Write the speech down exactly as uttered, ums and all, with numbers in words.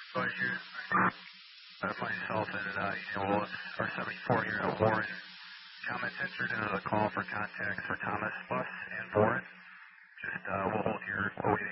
But you, uh, myself and uh, you know, our seventy-four here at Warren. Comments entered into the call for contact for Thomas Bus and Warren. Just uh, we'll hold here, we'll wait